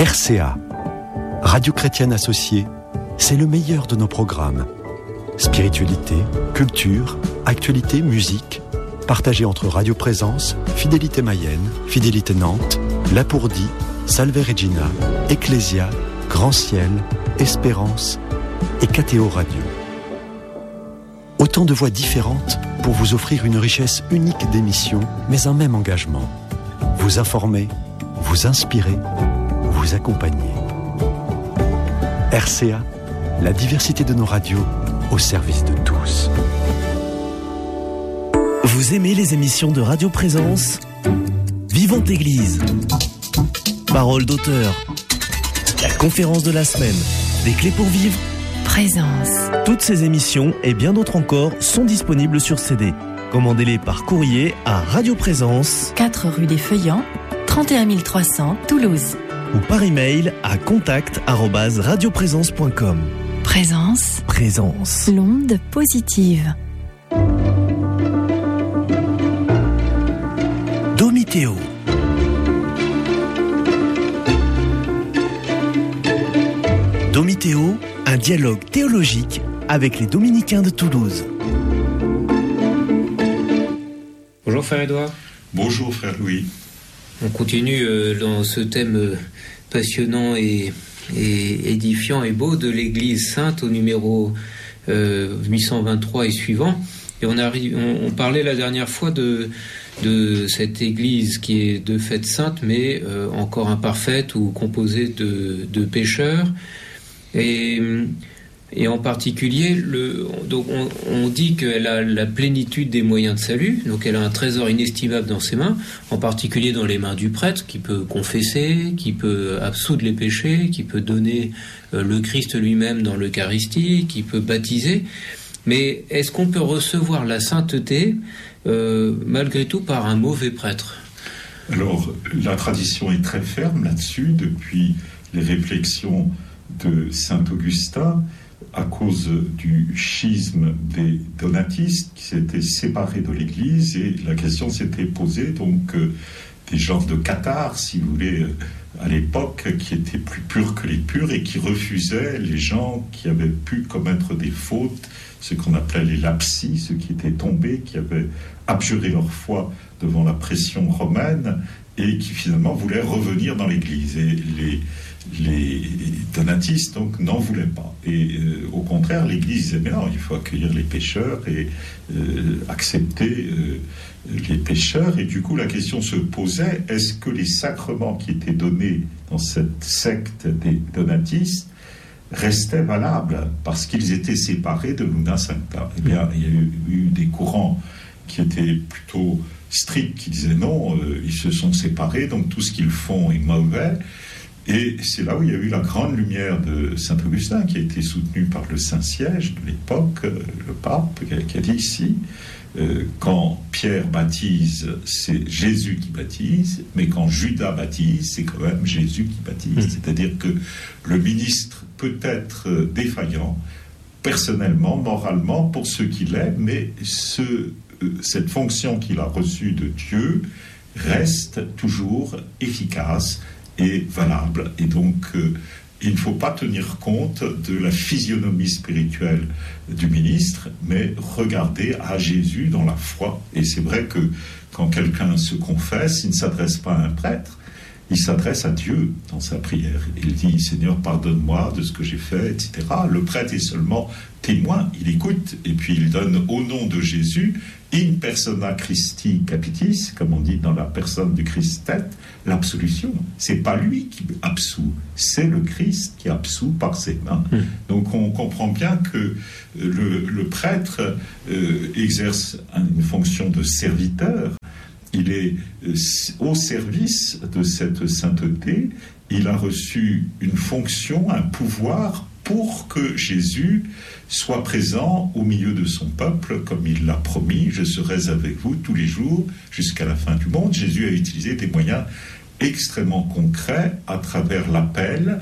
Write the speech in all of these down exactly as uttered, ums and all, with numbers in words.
R C A, Radio Chrétienne Associée, c'est le meilleur de nos programmes. Spiritualité, culture, actualité, musique, partagés entre Radio Présence, Fidélité Mayenne, Fidélité Nantes, Lapourdie, Salve Regina, Ecclésia, Grand Ciel, Espérance et K T O Radio. Autant de voix différentes pour vous offrir une richesse unique d'émissions, mais un même engagement. Vous informer, vous inspirer, vous accompagner. R C A, la diversité de nos radios au service de tous. Vous aimez les émissions de Radio Présence ? Vivante Église, Parole d'auteur, la conférence de la semaine, des clés pour vivre, Présence. Toutes ces émissions et bien d'autres encore sont disponibles sur C D. Commandez-les par courrier à Radio Présence, quatre rue des Feuillants, trente et un mille trois cents, Toulouse. Ou par email à contact arobase radioprésence point com. Présence. Présence. L'onde positive. Domitéo. Domitéo, un dialogue théologique avec les dominicains de Toulouse. Bonjour frère Édouard. Bonjour frère Louis. On continue euh, dans ce thème euh, passionnant et, et édifiant et beau de l'Église sainte au numéro euh, huit cent vingt-trois et suivant. Et on, arrive, on, on parlait la dernière fois de, de cette Église qui est de fait sainte, mais euh, encore imparfaite ou composée de, de pécheurs. Et, et en particulier, le, donc on, on dit qu'elle a la plénitude des moyens de salut, donc elle a un trésor inestimable dans ses mains, en particulier dans les mains du prêtre, qui peut confesser, qui peut absoudre les péchés, qui peut donner euh, le Christ lui-même dans l'Eucharistie, qui peut baptiser. Mais est-ce qu'on peut recevoir la sainteté euh, malgré tout par un mauvais prêtre ? Alors, la tradition est très ferme là-dessus, depuis les réflexions de saint Augustin, à cause du schisme des donatistes qui s'étaient séparés de l'Église, et la question s'était posée, donc euh, des genres de cathares, si vous voulez, euh, à l'époque, qui étaient plus purs que les purs et qui refusaient les gens qui avaient pu commettre des fautes, ce qu'on appelait les lapsis, ceux qui étaient tombés, qui avaient abjuré leur foi devant la pression romaine et qui finalement voulaient revenir dans l'Église. Et les Les donatistes donc n'en voulaient pas, et euh, au contraire l'Église disait mais non, il faut accueillir les pécheurs et euh, accepter euh, les pécheurs. Et du coup la question se posait, est-ce que les sacrements qui étaient donnés dans cette secte des donatistes restaient valables parce qu'ils étaient séparés de l'Una Sancta? Eh bien, il y a eu, eu des courants qui étaient plutôt stricts, qui disaient non, euh, ils se sont séparés, donc tout ce qu'ils font est mauvais. Et c'est là où il y a eu la grande lumière de saint Augustin, qui a été soutenue par le Saint-Siège de l'époque, le pape, qui a dit ici, euh, quand Pierre baptise, c'est Jésus qui baptise, mais quand Judas baptise, c'est quand même Jésus qui baptise. Mmh. C'est-à-dire que le ministre peut être défaillant, personnellement, moralement, pour ce qu'il est, mais ce, euh, cette fonction qu'il a reçue de Dieu reste toujours efficace et valable. Et donc, euh, il ne faut pas tenir compte de la physionomie spirituelle du ministre, mais regarder à Jésus dans la foi. Et c'est vrai que quand quelqu'un se confesse, il ne s'adresse pas à un prêtre, il s'adresse à Dieu dans sa prière. Il dit « Seigneur, pardonne-moi de ce que j'ai fait », et cetera. Le prêtre est seulement témoin, il écoute, et puis il donne au nom de Jésus « in persona Christi capitis », comme on dit dans la personne du Christ tête, l'absolution. C'est pas lui qui absout, c'est le Christ qui absout par ses mains. Mmh. Donc on comprend bien que le, le prêtre euh, exerce une fonction de serviteur. Il est au service de cette sainteté, il a reçu une fonction, un pouvoir pour que Jésus soit présent au milieu de son peuple, comme il l'a promis, je serai avec vous tous les jours jusqu'à la fin du monde. Jésus a utilisé des moyens extrêmement concrets à travers l'appel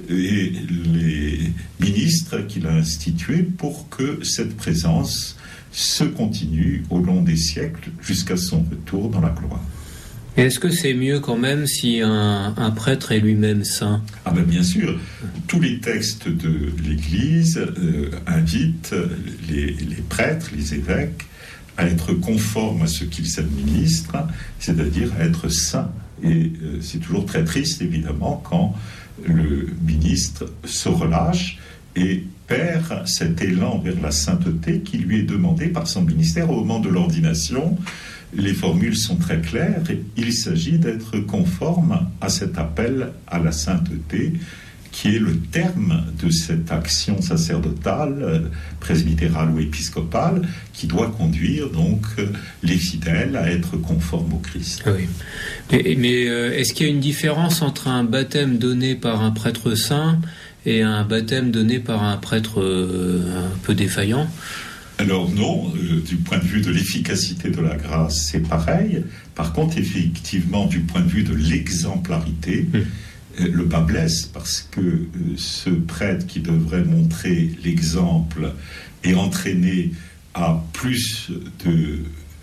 et les ministres qu'il a institués pour que cette présence se continue au long des siècles jusqu'à son retour dans la gloire. Et est-ce que c'est mieux quand même si un, un prêtre est lui-même saint ? Ah ben bien sûr, tous les textes de l'Église euh, invitent les, les prêtres, les évêques, à être conformes à ce qu'ils administrent, c'est-à-dire à être saints. Et euh, c'est toujours très triste, évidemment, quand le ministre se relâche et perd cet élan vers la sainteté qui lui est demandé par son ministère au moment de l'ordination. Les formules sont très claires. Il s'agit d'être conforme à cet appel à la sainteté qui est le terme de cette action sacerdotale, presbytérale ou épiscopale, qui doit conduire donc les fidèles à être conformes au Christ. Oui. Mais, mais euh, est-ce qu'il y a une différence entre un baptême donné par un prêtre saint et un baptême donné par un prêtre euh, un peu défaillant ? Alors non, euh, du point de vue de l'efficacité de la grâce, c'est pareil. Par contre, effectivement, du point de vue de l'exemplarité, mmh. euh, le bas blesse, parce que euh, ce prêtre qui devrait montrer l'exemple est entraîné à plus de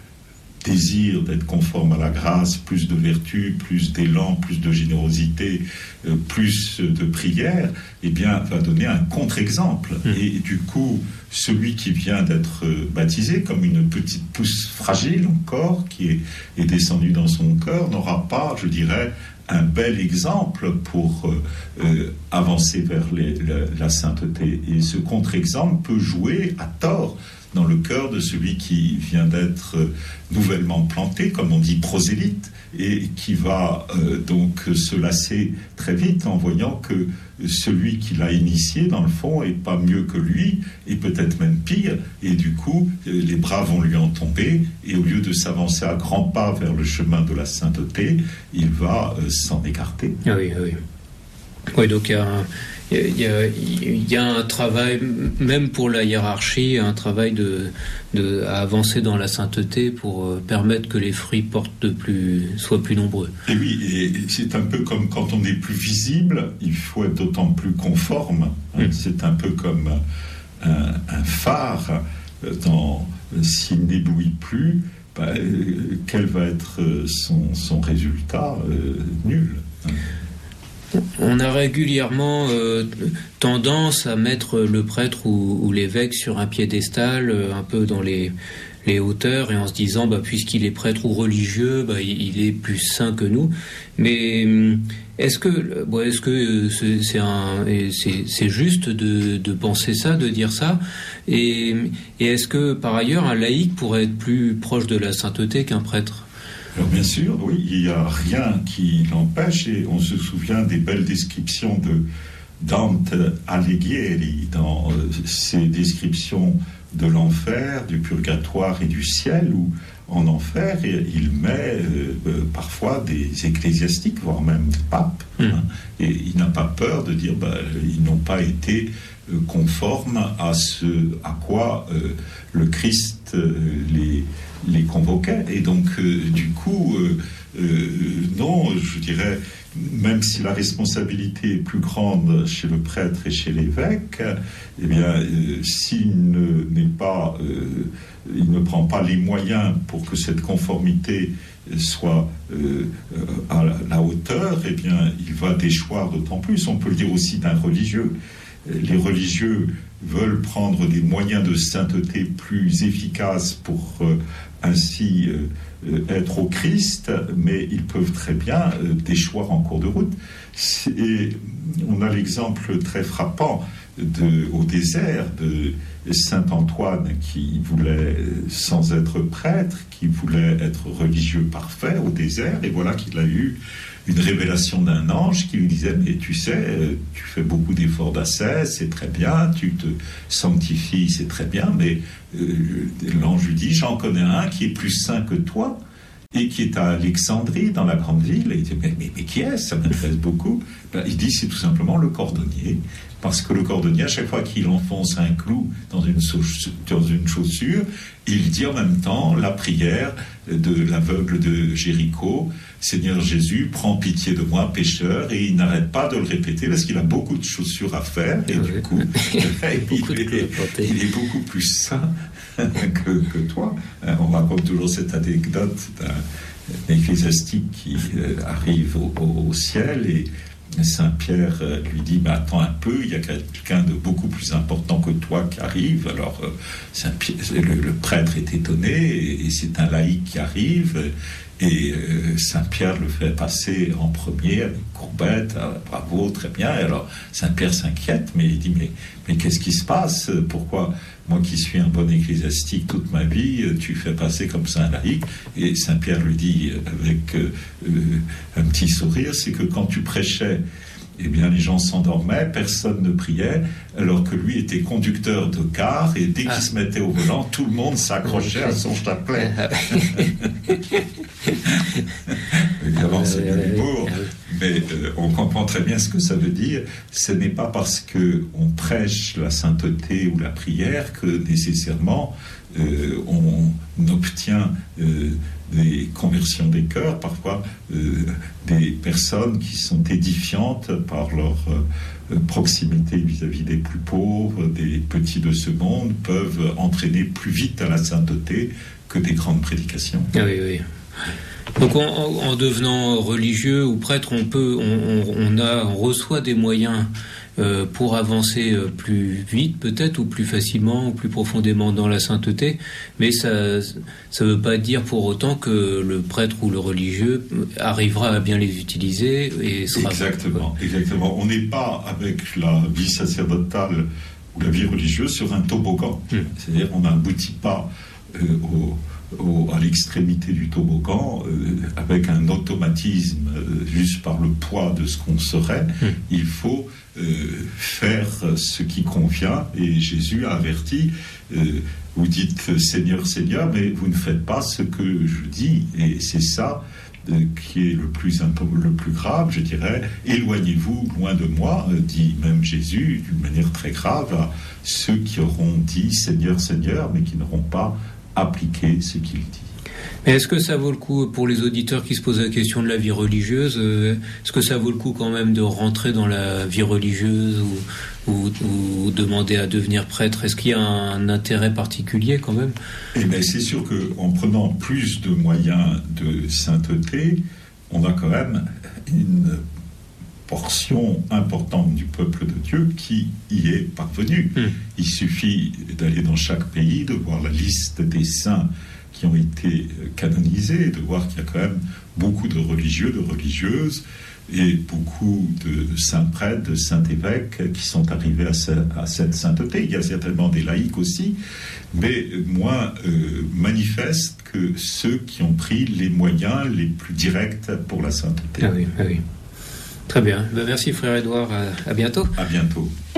désir d'être conforme à la grâce, plus de vertu, plus d'élan, plus de générosité, euh, plus de prière, eh bien, va donner un contre-exemple. Mmh. Et du coup, celui qui vient d'être baptisé comme une petite pousse fragile encore, qui est, est descendue dans son cœur, n'aura pas, je dirais, un bel exemple pour euh, avancer vers les, la, la sainteté. Et ce contre-exemple peut jouer à tort dans le cœur de celui qui vient d'être nouvellement planté, comme on dit prosélyte, et qui va euh, donc se lasser très vite en voyant que celui qui l'a initié, dans le fond, est pas mieux que lui, et peut-être même pire, et du coup, les bras vont lui en tomber, et au lieu de s'avancer à grands pas vers le chemin de la sainteté, il va euh, s'en écarter. Ah oui, oui. Oui, donc il y a un... Il y, a, il y a un travail, même pour la hiérarchie, un travail de, de, à avancer dans la sainteté pour permettre que les fruits portent de plus, soient plus nombreux. Et oui, et c'est un peu comme quand on est plus visible, il faut être d'autant plus conforme. Mmh. C'est un peu comme un, un phare. Dans, s'il n'éblouit plus, bah, quel va être son, son résultat ? euh, Nul. On a régulièrement euh, tendance à mettre le prêtre ou, ou l'évêque sur un piédestal, euh, un peu dans les, les hauteurs, et en se disant, bah, puisqu'il est prêtre ou religieux, bah, il, il est plus saint que nous. Mais est-ce que, bon, est-ce que c'est, c'est, un, c'est, c'est juste de, de penser ça, de dire ça, et, et est-ce que, par ailleurs, un laïc pourrait être plus proche de la sainteté qu'un prêtre ? Alors bien sûr, oui, il n'y a rien qui l'empêche, et on se souvient des belles descriptions de Dante Alighieri dans euh, ses descriptions de l'enfer, du purgatoire et du ciel, où en enfer, il met euh, euh, parfois des ecclésiastiques, voire même des papes, mmh. hein, et il n'a pas peur de dire bah, ils n'ont pas été euh, conformes à ce à quoi euh, le Christ euh, les les convoquait. Et donc, euh, du coup, euh, euh, non, je dirais, même si la responsabilité est plus grande chez le prêtre et chez l'évêque, eh bien, euh, s'il ne, n'est pas, euh, il ne prend pas les moyens pour que cette conformité soit euh, à la hauteur, eh bien, il va déchoir d'autant plus. On peut le dire aussi d'un religieux. Les religieux veulent prendre des moyens de sainteté plus efficaces pour euh, ainsi euh, être au Christ, mais ils peuvent très bien euh, déchoir en cours de route. Et on a l'exemple très frappant de, au désert de saint Antoine qui voulait, sans être prêtre, qui voulait être religieux parfait au désert, et voilà qu'il a eu une révélation d'un ange qui lui disait « Mais tu sais, tu fais beaucoup d'efforts d'ascèse, c'est très bien, tu te sanctifies, c'est très bien, mais euh, l'ange lui dit « J'en connais un qui est plus saint que toi, et qui est à Alexandrie, dans la grande ville. » Et il dit « Mais, mais, mais qui est-ce ? Ça m'intéresse beaucoup. » Ben, il dit « C'est tout simplement le cordonnier. parce que le cordonnier, à chaque fois qu'il enfonce un clou dans une, chaussure, dans une chaussure, il dit en même temps la prière de l'aveugle de Jéricho, Seigneur Jésus, prends pitié de moi, pécheur, et il n'arrête pas de le répéter parce qu'il a beaucoup de chaussures à faire, et oui. du coup, il, est, il est beaucoup plus saint que, que toi. On raconte toujours cette anecdote d'un ecclésiastique qui arrive au, au, au ciel, et Saint-Pierre lui dit, mais attends un peu, il y a quelqu'un de beaucoup plus important que toi qui arrive. Alors Saint-Pierre, le, le prêtre est étonné, et, et c'est un laïc qui arrive, et euh, Saint-Pierre le fait passer en premier avec courbette, ah, bravo, très bien. Et alors Saint-Pierre s'inquiète, mais il dit, mais, mais qu'est-ce qui se passe? Pourquoi moi qui suis un bon ecclésiastique toute ma vie, tu fais passer comme ça un laïc? Et Saint-Pierre lui dit avec euh, un petit sourire, c'est que quand tu prêchais, eh bien, les gens s'endormaient, personne ne priait, alors que lui était conducteur de car, et dès qu'il ah. se mettait au volant, tout le monde s'accrochait à son chapelet. Évidemment, c'est de l'humour, mais euh, on comprend très bien ce que ça veut dire. Ce n'est pas parce qu'on prêche la sainteté ou la prière que nécessairement euh, on obtient euh, des conversions des cœurs, parfois euh, des personnes qui sont édifiantes par leur euh, proximité vis-à-vis des plus pauvres, des petits de ce monde, peuvent entraîner plus vite à la sainteté que des grandes prédications. Ah oui, oui. Donc en, en devenant religieux ou prêtre, on peut, on, on, a, on reçoit des moyens euh, pour avancer plus vite peut-être, ou plus facilement, ou plus profondément dans la sainteté, mais ça ne veut pas dire pour autant que le prêtre ou le religieux arrivera à bien les utiliser et sera... Exactement, exactement. On n'est pas avec la vie sacerdotale ou la vie religieuse sur un toboggan. Mmh. C'est-à-dire on n'aboutit pas euh, au... Au, à l'extrémité du toboggan, euh, avec un automatisme euh, juste par le poids de ce qu'on serait. Mmh. Il faut euh, faire ce qui convient, et Jésus a averti, euh, vous dites Seigneur, Seigneur, mais vous ne faites pas ce que je dis, et c'est ça euh, qui est le plus, le plus grave, je dirais. Éloignez-vous loin de moi, euh, dit même Jésus d'une manière très grave à ceux qui auront dit Seigneur, Seigneur, mais qui n'auront pas appliquer ce qu'il dit. Mais est-ce que ça vaut le coup, pour les auditeurs qui se posent la question de la vie religieuse, euh, est-ce que ça vaut le coup quand même de rentrer dans la vie religieuse ou, ou, ou demander à devenir prêtre? Est-ce qu'il y a un intérêt particulier quand même? Eh bien, c'est sûr qu'en prenant plus de moyens de sainteté, on a quand même une portion importante du peuple de Dieu qui y est parvenue. Mmh. Il suffit d'aller dans chaque pays, de voir la liste des saints qui ont été canonisés, de voir qu'il y a quand même beaucoup de religieux, de religieuses, et beaucoup de saints prêtres, de saints évêques qui sont arrivés à, ce, à cette sainteté. Il y a certainement des laïcs aussi, mais moins euh, manifestes que ceux qui ont pris les moyens les plus directs pour la sainteté. Ah oui, ah oui. Très bien. Ben merci frère Édouard. À, à bientôt. À bientôt.